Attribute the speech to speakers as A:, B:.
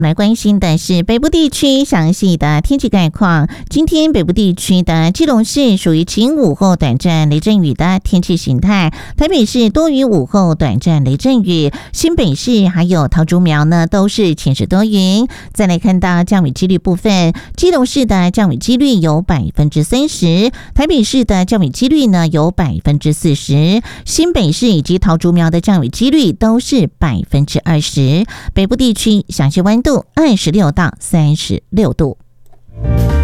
A: 来关心的是北部地区详细的天气概况。今天北部地区的基隆市属于晴午后短暂雷阵雨的天气形态，台北市多云午后短暂雷阵雨，新北市还有桃竹苗呢都是晴时多云。再来看到降雨几率部分，基隆市的降雨几率有30%，台北市的降雨几率呢有40%，新北市以及桃竹苗的降雨几率都是20%。北部地区详细温度26到36度。